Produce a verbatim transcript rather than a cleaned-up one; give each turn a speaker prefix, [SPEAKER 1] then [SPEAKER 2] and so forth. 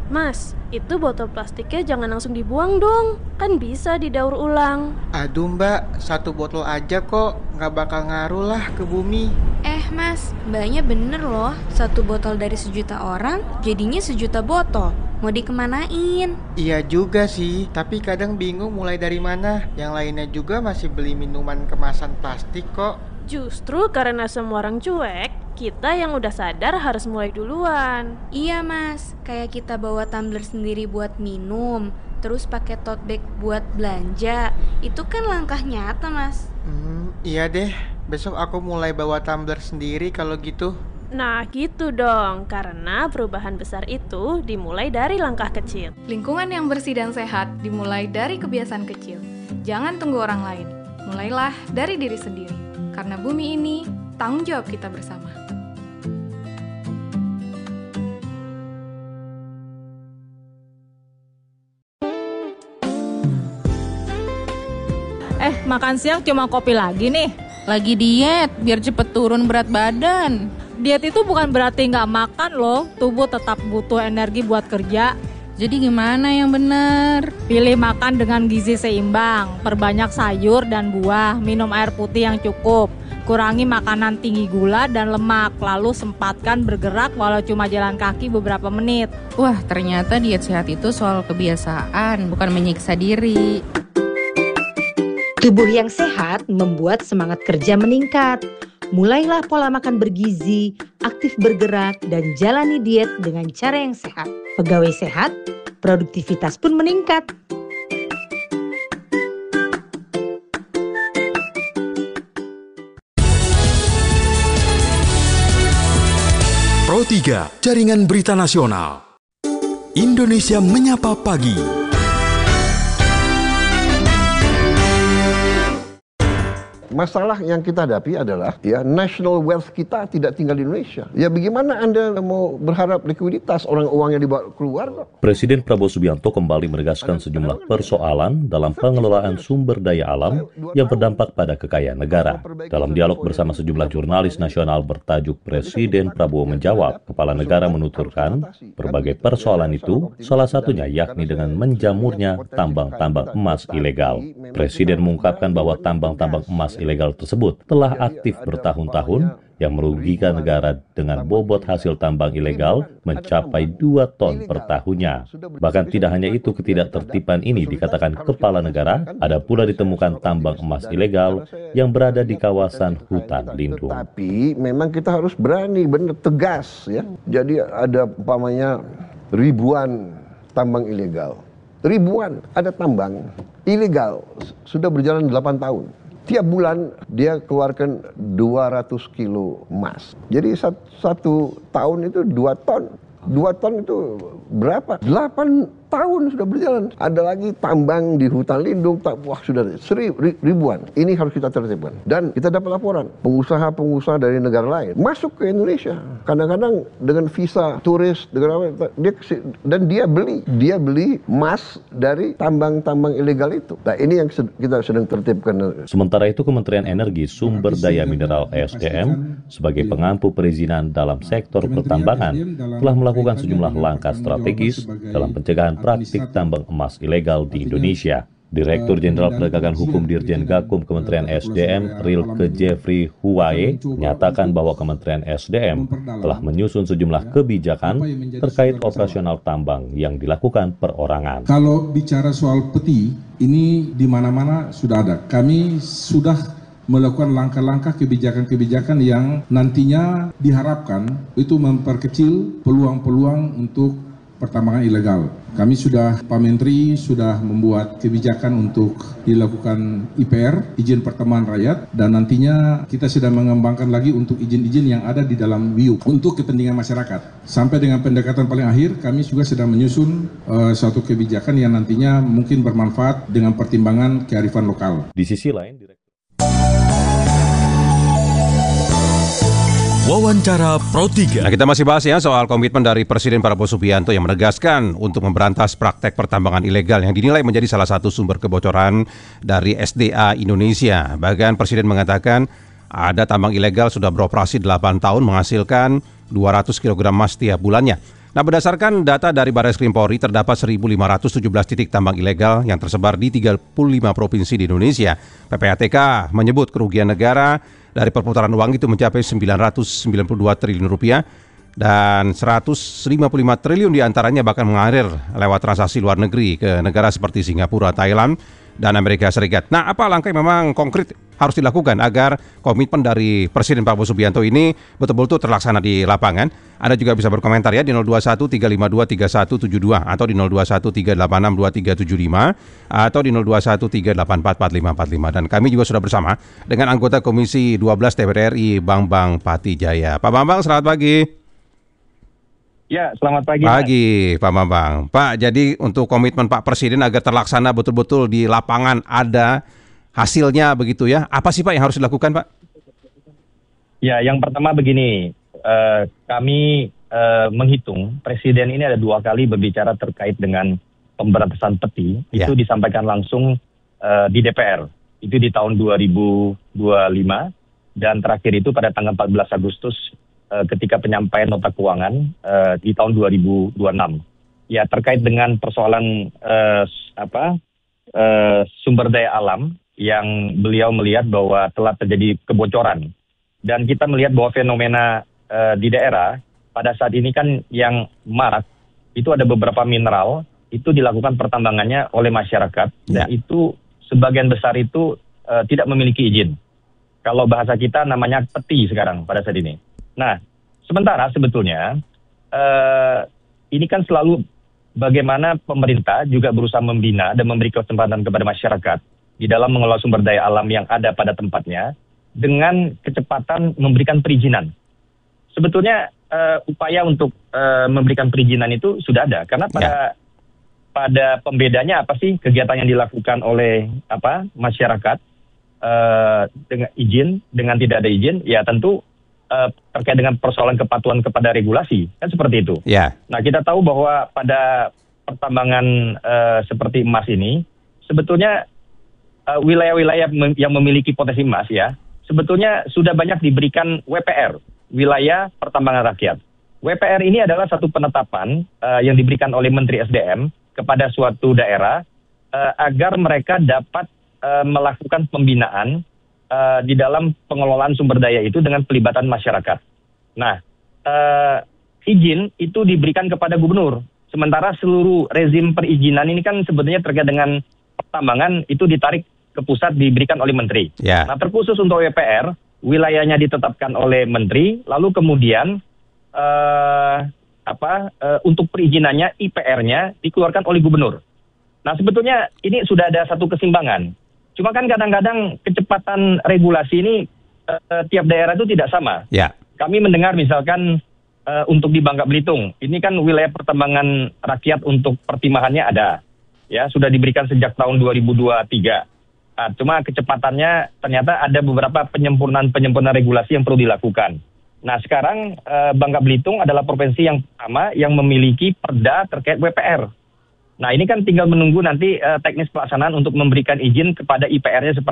[SPEAKER 1] Mas, itu botol plastiknya jangan langsung dibuang dong. Kan bisa didaur ulang.
[SPEAKER 2] Aduh mbak, satu botol aja kok, nggak bakal ngaruh lah ke bumi.
[SPEAKER 3] Eh mas, mbaknya bener loh. Satu botol dari sejuta orang, jadinya sejuta botol. Mau dikemanain?
[SPEAKER 2] Iya juga sih, tapi kadang bingung mulai dari mana. Yang lainnya juga masih beli minuman kemasan plastik kok.
[SPEAKER 1] Justru karena semua orang cuek, kita yang udah sadar harus mulai duluan.
[SPEAKER 3] Iya mas, kayak kita bawa tumbler sendiri buat minum, terus pakai tote bag buat belanja. Itu kan langkah nyata mas.
[SPEAKER 2] Hmm, iya deh, besok aku mulai bawa tumbler sendiri kalau gitu.
[SPEAKER 1] Nah gitu dong, karena perubahan besar itu dimulai dari langkah kecil.
[SPEAKER 4] Lingkungan yang bersih dan sehat dimulai dari kebiasaan kecil. Jangan tunggu orang lain, mulailah dari diri sendiri. Karena bumi ini tanggung jawab kita bersama.
[SPEAKER 5] Eh, makan siang cuma kopi lagi nih.
[SPEAKER 6] Lagi diet, biar cepet turun berat badan.
[SPEAKER 5] Diet itu bukan berarti nggak makan loh. Tubuh tetap butuh energi buat kerja.
[SPEAKER 6] Jadi gimana yang benar?
[SPEAKER 5] Pilih makan dengan gizi seimbang, perbanyak sayur dan buah, minum air putih yang cukup, kurangi makanan tinggi gula dan lemak, lalu sempatkan bergerak walau cuma jalan kaki beberapa menit.
[SPEAKER 6] Wah, ternyata diet sehat itu soal kebiasaan, bukan menyiksa diri.
[SPEAKER 7] Tubuh yang sehat membuat semangat kerja meningkat. Mulailah pola makan bergizi, aktif bergerak, dan jalani diet dengan cara yang sehat. Pegawai sehat, produktivitas pun meningkat.
[SPEAKER 8] Pro tiga, Jaringan Berita Nasional. Indonesia Menyapa Pagi.
[SPEAKER 9] Masalah yang kita hadapi adalah ya national wealth kita tidak tinggal di Indonesia. Ya bagaimana Anda mau berharap likuiditas orang uang yang dibawa keluar kok?
[SPEAKER 10] Presiden Prabowo Subianto kembali menegaskan sejumlah persoalan dalam pengelolaan sumber daya alam yang berdampak pada kekayaan negara. Dalam dialog bersama sejumlah jurnalis nasional bertajuk Presiden Prabowo Menjawab, Kepala Negara menuturkan berbagai persoalan itu salah satunya yakni dengan menjamurnya tambang-tambang emas ilegal. Presiden mengungkapkan bahwa tambang-tambang emas ilegal tersebut telah aktif bertahun-tahun yang merugikan negara dengan bobot hasil tambang ilegal mencapai dua ton per tahunnya. Bahkan tidak hanya itu, ketidaktertiban ini dikatakan Kepala Negara, ada pula ditemukan tambang emas ilegal yang berada di kawasan hutan lindung.
[SPEAKER 9] Tapi memang kita harus berani, benar tegas ya. Jadi ada umpamanya ribuan tambang ilegal. Ribuan ada tambang ilegal sudah berjalan delapan tahun. Tiap bulan dia keluarkan dua ratus kilo emas. Jadi satu, satu tahun itu dua ton. Dua ton itu berapa? Delapan tahun sudah berjalan. Ada lagi tambang di hutan lindung. Wah sudah seri, ribuan. Ini harus kita tertibkan. Dan kita dapat laporan. Pengusaha-pengusaha dari negara lain masuk ke Indonesia. Kadang-kadang dengan visa turis. Dengan apa, dia, dan dia beli. Dia beli emas dari tambang-tambang ilegal itu. Nah ini yang kita sedang tertibkan.
[SPEAKER 10] Sementara itu Kementerian Energi Sumber Daya Mineral E S D M sebagai pengampu perizinan dalam sektor pertambangan telah melakukan sejumlah langkah strategis dalam pencegahan praktik tambang emas ilegal di Indonesia. Direktur Jenderal Penegakan Hukum Dirjen Gakum Kementerian S D M Rilke Jeffrey Huwae menyatakan bahwa Kementerian S D M telah menyusun sejumlah kebijakan terkait operasional tambang yang dilakukan perorangan.
[SPEAKER 11] Kalau bicara soal peti, ini di mana-mana sudah ada. Kami sudah melakukan langkah-langkah kebijakan-kebijakan yang nantinya diharapkan itu memperkecil peluang-peluang untuk pertambangan ilegal. Kami sudah, Pak Menteri sudah membuat kebijakan untuk dilakukan I P R, izin pertambangan rakyat, dan nantinya kita sedang mengembangkan lagi untuk izin-izin yang ada di dalam W I U untuk kepentingan masyarakat. Sampai dengan pendekatan paling akhir, kami juga sedang menyusun uh, suatu kebijakan yang nantinya mungkin bermanfaat dengan pertimbangan kearifan lokal.
[SPEAKER 10] Di sisi lain,
[SPEAKER 8] Wawancara Pro tiga.
[SPEAKER 12] Nah, kita masih bahas ya soal komitmen dari Presiden Prabowo Subianto yang menegaskan untuk memberantas praktek pertambangan ilegal yang dinilai menjadi salah satu sumber kebocoran dari S D A Indonesia. Bahkan Presiden mengatakan ada tambang ilegal sudah beroperasi delapan tahun menghasilkan dua ratus kilogram emas tiap bulannya. Nah, berdasarkan data dari Barreskrim Polri, terdapat seribu lima ratus tujuh belas titik tambang ilegal yang tersebar di tiga puluh lima provinsi di Indonesia. P P A T K menyebut kerugian negara dari perputaran uang itu mencapai sembilan ratus sembilan puluh dua triliun rupiah dan seratus lima puluh lima triliun diantaranya bahkan mengalir lewat transaksi luar negeri ke negara seperti Singapura, Thailand, dan Amerika Serikat. Nah, apa langkah yang memang konkret harus dilakukan agar komitmen dari Presiden Prabowo Subianto ini betul-betul terlaksana di lapangan? Anda juga bisa berkomentar ya di nol dua satu tiga lima dua tiga satu tujuh dua atau di nol dua satu tiga delapan enam dua tiga tujuh lima atau di nol dua satu tiga delapan empat empat lima empat lima. Dan kami juga sudah bersama dengan anggota Komisi dua belas D P R R I, Bambang Patijaya. Pak Bambang, selamat pagi.
[SPEAKER 13] Ya, selamat pagi.
[SPEAKER 12] Pagi, Pak Bambang. Pak, jadi untuk komitmen Pak Presiden agar terlaksana betul-betul di lapangan ada hasilnya begitu ya. Apa sih Pak yang harus dilakukan, Pak?
[SPEAKER 13] Ya, yang pertama begini, eh, kami eh, menghitung Presiden ini ada dua kali berbicara terkait dengan pemberantasan peti. Ya. Itu disampaikan langsung eh, di D P R. Itu di tahun dua ribu dua puluh lima dan terakhir itu pada tanggal empat belas Agustus ketika penyampaian nota keuangan uh, di tahun dua ribu dua puluh enam. Ya, terkait dengan persoalan uh, apa uh, sumber daya alam yang beliau melihat bahwa telah terjadi kebocoran. Dan kita melihat bahwa fenomena uh, di daerah pada saat ini kan yang marak itu ada beberapa mineral itu dilakukan pertambangannya oleh masyarakat ya. Dan itu sebagian besar itu uh, tidak memiliki izin. Kalau bahasa kita namanya peti sekarang pada saat ini. Nah, sementara sebetulnya uh, ini kan selalu bagaimana pemerintah juga berusaha membina dan memberi kesempatan kepada masyarakat di dalam mengelola sumber daya alam yang ada pada tempatnya dengan kecepatan memberikan perizinan. Sebetulnya uh, upaya untuk uh, memberikan perizinan itu sudah ada karena pada ya. pada pembedanya apa sih kegiatan yang dilakukan oleh apa masyarakat uh, dengan izin dengan tidak ada izin ya tentu Uh, terkait dengan persoalan kepatuhan kepada regulasi, kan seperti itu.
[SPEAKER 12] Yeah.
[SPEAKER 13] Nah, kita tahu bahwa pada pertambangan uh, seperti emas ini, sebetulnya uh, wilayah-wilayah mem- yang memiliki potensi emas ya, sebetulnya sudah banyak diberikan W P R, wilayah pertambangan rakyat. W P R ini adalah satu penetapan uh, yang diberikan oleh Menteri S D M kepada suatu daerah uh, agar mereka dapat uh, melakukan pembinaan Uh, di dalam pengelolaan sumber daya itu dengan pelibatan masyarakat. Nah, uh, izin itu diberikan kepada gubernur. Sementara seluruh rezim perizinan ini kan sebetulnya terkait dengan pertambangan itu ditarik ke pusat diberikan oleh menteri.
[SPEAKER 12] Yeah.
[SPEAKER 13] Nah, terkhusus untuk W P R, wilayahnya ditetapkan oleh menteri, lalu kemudian uh, apa uh, untuk perizinannya I P R-nya dikeluarkan oleh gubernur. Nah, sebetulnya ini sudah ada satu keseimbangan. Cuma kan kadang-kadang kecepatan regulasi ini uh, tiap daerah itu tidak sama.
[SPEAKER 12] Ya.
[SPEAKER 13] Kami mendengar misalkan uh, untuk di Bangka Belitung, ini kan wilayah pertambangan rakyat untuk pertimbangannya ada. Ya, sudah diberikan sejak tahun dua ribu dua puluh tiga. Nah, cuma kecepatannya ternyata ada beberapa penyempurnaan-penyempurnaan regulasi yang perlu dilakukan. Nah, sekarang uh, Bangka Belitung adalah provinsi yang pertama yang memiliki perda terkait W P R. Nah, ini kan tinggal menunggu nanti uh, teknis pelaksanaan untuk memberikan izin kepada I P R-nya seperti